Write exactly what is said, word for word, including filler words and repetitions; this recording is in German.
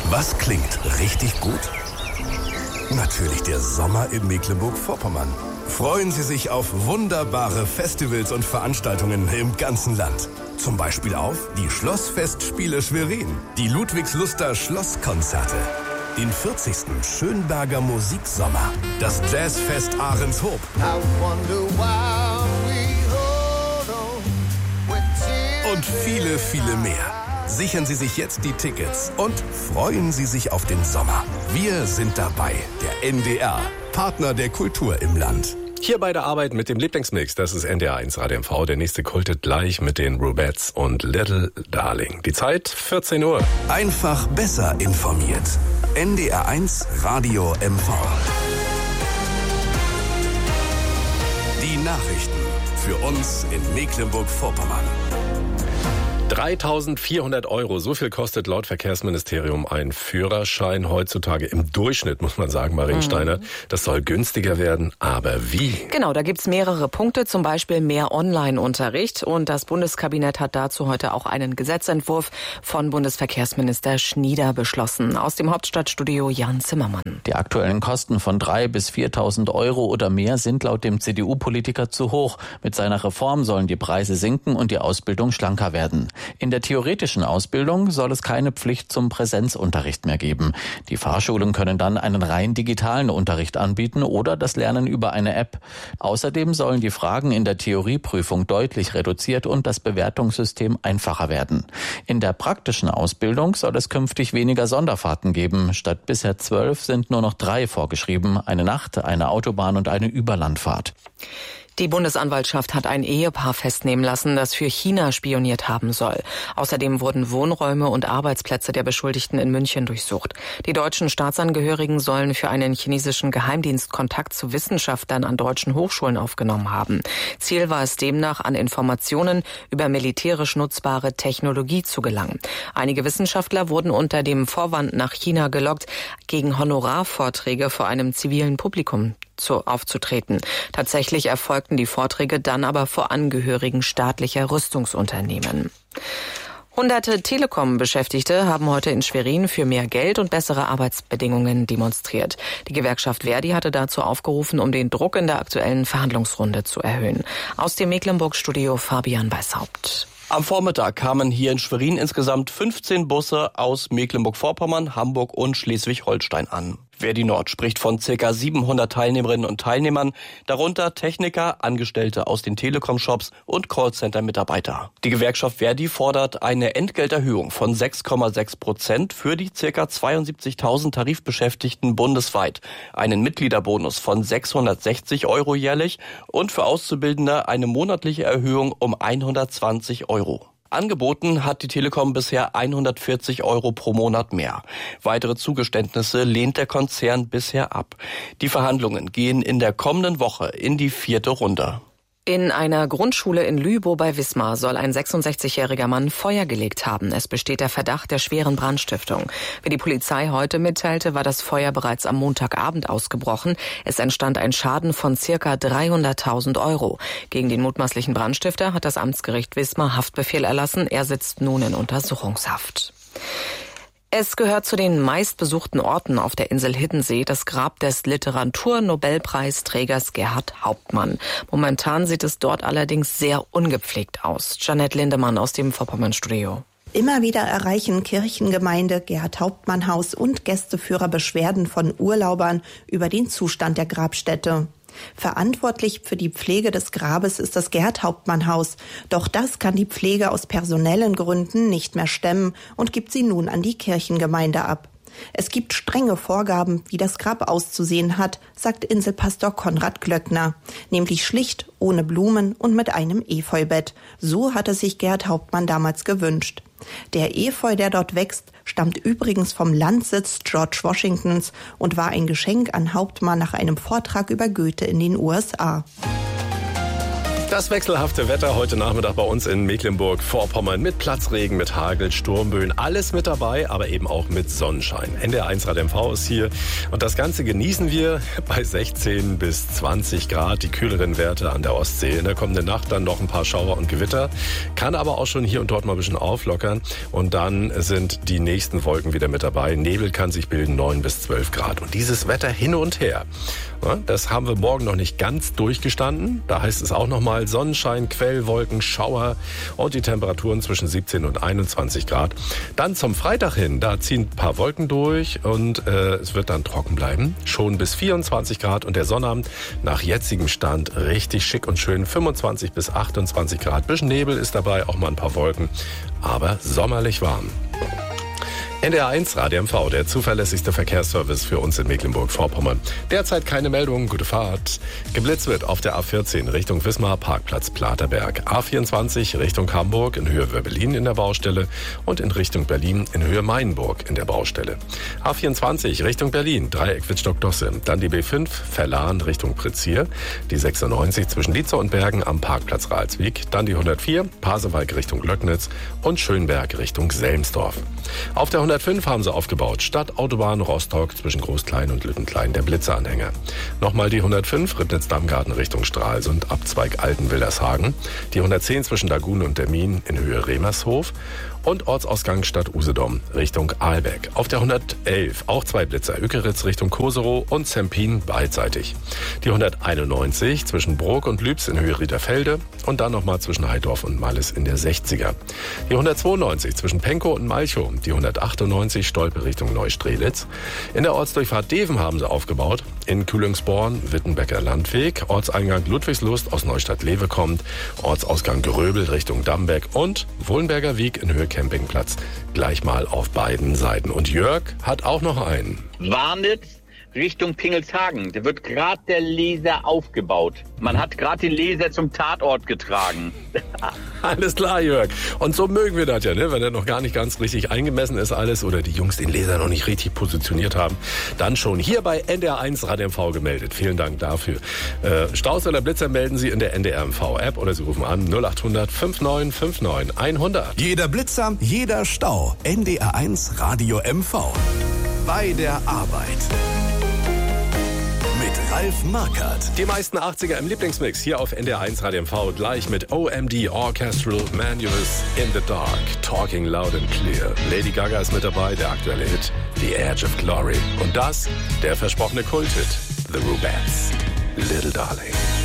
Was klingt richtig gut? Natürlich der Sommer in Mecklenburg-Vorpommern. Freuen Sie sich auf wunderbare Festivals und Veranstaltungen im ganzen Land. Zum Beispiel auf die Schlossfestspiele Schwerin, die Ludwigsluster Schlosskonzerte, den vierzigsten Schönberger Musiksommer, das Jazzfest Ahrenshoop und viele, viele mehr. Sichern Sie sich jetzt die Tickets und freuen Sie sich auf den Sommer. Wir sind dabei, der N D R, Partner der Kultur im Land. Hier bei der Arbeit mit dem Lieblingsmix, das ist N D R eins Radio M V. Der nächste kultet gleich mit den Rubettes und Little Darling. Die Zeit vierzehn Uhr. Einfach besser informiert. N D R eins Radio M V. Die Nachrichten für uns in Mecklenburg-Vorpommern. dreitausendvierhundert Euro, so viel kostet laut Verkehrsministerium ein Führerschein heutzutage im Durchschnitt, muss man sagen, Marien Steiner. Mhm. Das soll günstiger werden, aber wie? Genau, da gibt's mehrere Punkte, zum Beispiel mehr Online-Unterricht. Und das Bundeskabinett hat dazu heute auch einen Gesetzentwurf von Bundesverkehrsminister Schnieder beschlossen. Aus dem Hauptstadtstudio Jan Zimmermann. Die aktuellen Kosten von dreitausend bis viertausend Euro oder mehr sind laut dem C D U-Politiker zu hoch. Mit seiner Reform sollen die Preise sinken und die Ausbildung schlanker werden. In der theoretischen Ausbildung soll es keine Pflicht zum Präsenzunterricht mehr geben. Die Fahrschulen können dann einen rein digitalen Unterricht anbieten oder das Lernen über eine App. Außerdem sollen die Fragen in der Theorieprüfung deutlich reduziert und das Bewertungssystem einfacher werden. In der praktischen Ausbildung soll es künftig weniger Sonderfahrten geben. Statt bisher zwölf sind nur noch drei vorgeschrieben: eine Nacht-, eine Autobahn- und eine Überlandfahrt. Die Bundesanwaltschaft hat ein Ehepaar festnehmen lassen, das für China spioniert haben soll. Außerdem wurden Wohnräume und Arbeitsplätze der Beschuldigten in München durchsucht. Die deutschen Staatsangehörigen sollen für einen chinesischen Geheimdienst Kontakt zu Wissenschaftlern an deutschen Hochschulen aufgenommen haben. Ziel war es demnach, an Informationen über militärisch nutzbare Technologie zu gelangen. Einige Wissenschaftler wurden unter dem Vorwand nach China gelockt, gegen Honorarvorträge vor einem zivilen Publikum zu, aufzutreten. Tatsächlich erfolgten die Vorträge dann aber vor Angehörigen staatlicher Rüstungsunternehmen. Hunderte Telekom-Beschäftigte haben heute in Schwerin für mehr Geld und bessere Arbeitsbedingungen demonstriert. Die Gewerkschaft Verdi hatte dazu aufgerufen, um den Druck in der aktuellen Verhandlungsrunde zu erhöhen. Aus dem Mecklenburg-Studio Fabian Weishaupt. Am Vormittag kamen hier in Schwerin insgesamt fünfzehn Busse aus Mecklenburg-Vorpommern, Hamburg und Schleswig-Holstein an. Verdi Nord spricht von ca. siebenhundert Teilnehmerinnen und Teilnehmern, darunter Techniker, Angestellte aus den Telekom-Shops und Callcenter-Mitarbeiter. Die Gewerkschaft Verdi fordert eine Entgelterhöhung von sechs Komma sechs Prozent für die ca. zweiundsiebzigtausend Tarifbeschäftigten bundesweit, einen Mitgliederbonus von sechshundertsechzig Euro jährlich und für Auszubildende eine monatliche Erhöhung um hundertzwanzig Euro. Angeboten hat die Telekom bisher hundertvierzig Euro pro Monat mehr. Weitere Zugeständnisse lehnt der Konzern bisher ab. Die Verhandlungen gehen in der kommenden Woche in die vierte Runde. In einer Grundschule in Lübow bei Wismar soll ein sechsundsechzigjähriger Mann Feuer gelegt haben. Es besteht der Verdacht der schweren Brandstiftung. Wie die Polizei heute mitteilte, war das Feuer bereits am Montagabend ausgebrochen. Es entstand ein Schaden von circa dreihunderttausend Euro. Gegen den mutmaßlichen Brandstifter hat das Amtsgericht Wismar Haftbefehl erlassen. Er sitzt nun in Untersuchungshaft. Es gehört zu den meistbesuchten Orten auf der Insel Hiddensee das Grab des Literaturnobelpreisträgers Gerhard Hauptmann. Momentan sieht es dort allerdings sehr ungepflegt aus. Jeanette Lindemann aus dem Vorpommern-Studio. Immer wieder erreichen Kirchengemeinde, Gerhard-Hauptmann-Haus und Gästeführer Beschwerden von Urlaubern über den Zustand der Grabstätte. Verantwortlich für die Pflege des Grabes ist das Gerhard-Hauptmann-Haus. Doch das kann die Pflege aus personellen Gründen nicht mehr stemmen und gibt sie nun an die Kirchengemeinde ab. Es gibt strenge Vorgaben, wie das Grab auszusehen hat, sagt Inselpastor Konrad Glöckner. Nämlich schlicht, ohne Blumen und mit einem Efeubett. So hat es sich Gerhard Hauptmann damals gewünscht. Der Efeu, der dort wächst, stammt übrigens vom Landsitz George Washingtons und war ein Geschenk an Hauptmann nach einem Vortrag über Goethe in den U S A. Das wechselhafte Wetter heute Nachmittag bei uns in Mecklenburg-Vorpommern mit Platzregen, mit Hagel, Sturmböen, alles mit dabei, aber eben auch mit Sonnenschein. N D R eins Rad M V ist hier und das Ganze genießen wir bei sechzehn bis zwanzig Grad, die kühleren Werte an der Ostsee. In der kommenden Nacht dann noch ein paar Schauer und Gewitter, kann aber auch schon hier und dort mal ein bisschen auflockern und dann sind die nächsten Wolken wieder mit dabei. Nebel kann sich bilden, neun bis zwölf Grad und dieses Wetter hin und her. Das haben wir morgen noch nicht ganz durchgestanden. Da heißt es auch nochmal Sonnenschein, Quellwolken, Schauer und die Temperaturen zwischen siebzehn und einundzwanzig Grad. Dann zum Freitag hin, da ziehen ein paar Wolken durch und äh, es wird dann trocken bleiben. Schon bis vierundzwanzig Grad und der Sonnabend nach jetzigem Stand richtig schick und schön. fünfundzwanzig bis achtundzwanzig Grad. Bisschen Nebel ist dabei, auch mal ein paar Wolken, aber sommerlich warm. N D R eins Radio M V, der zuverlässigste Verkehrsservice für uns in Mecklenburg-Vorpommern. Derzeit keine Meldungen, gute Fahrt. Geblitzt wird auf der A vierzehn Richtung Wismar, Parkplatz Platerberg. A vierundzwanzig Richtung Hamburg in Höhe Wöbbelin in der Baustelle und in Richtung Berlin in Höhe Mainburg in der Baustelle. A vierundzwanzig Richtung Berlin, Dreieck Wittstock-Dosse. Dann die B fünf Verlan Richtung Prizier. Die sechsundneunzig zwischen Lietzow und Bergen am Parkplatz Ralswiek. Dann die hundertvier Pasewalk Richtung Löcknitz und Schönberg Richtung Selmsdorf. Auf der hundertfünf haben sie aufgebaut. Stadtautobahn Rostock zwischen Großklein und Lüttenklein, der Blitzeranhänger. Nochmal die hundertfünf Ribnitz-Dammgarten Richtung Stralsund, Abzweig Altenwildershagen. Die hundertzehn zwischen Lagun und Dermin in Höhe Remershof. Und Ortsausgang Stadt Usedom Richtung Aalbeck. Auf der hundertelf auch zwei Blitzer, Ückeritz Richtung Koserow und Zempin beidseitig. Die hunderteinundneunzig zwischen Brok und Lübs in Höhe Riederfelde und dann nochmal zwischen Heidorf und Malles in der sechziger. Die hundertzweiundneunzig zwischen Penkow und Malchow. Die hundertachtundneunzig Stolpe Richtung Neustrelitz. In der Ortsdurchfahrt Deven haben sie aufgebaut. In Kühlungsborn, Wittenbecker Landweg. Ortseingang Ludwigslust aus Neustadt-Lewe kommt. Ortsausgang Gröbel Richtung Dambeck und Wohlenberger Weg in Höhe Campingplatz. Gleich mal auf beiden Seiten. Und Jörg hat auch noch einen. Warnitz Richtung Pingelshagen. Da wird gerade der Laser aufgebaut. Man hat gerade den Laser zum Tatort getragen. Alles klar, Jörg. Und so mögen wir das ja, ne? Wenn er noch gar nicht ganz richtig eingemessen ist alles oder die Jungs den Laser noch nicht richtig positioniert haben, dann schon hier bei N D R eins Radio M V gemeldet. Vielen Dank dafür. Äh, Staus oder Blitzer melden Sie in der N D R M V-App oder Sie rufen an null acht hundert fünfundneunzig neunundfünfzig hundert. Jeder Blitzer, jeder Stau. N D R eins Radio M V. Bei der Arbeit. Mit Ralf Markert. Die meisten achtziger im Lieblingsmix hier auf N D R eins Radio M V gleich mit O M D Orchestral Manuals in the Dark. Talking loud and clear. Lady Gaga ist mit dabei, der aktuelle Hit The Edge of Glory. Und das, der versprochene Kulthit The Rubettes. Little Darling.